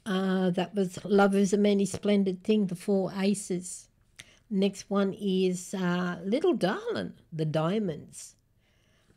That was Love is a Many Splendid Thing, the Four Aces. Next one is Little Darlin', The Diamonds.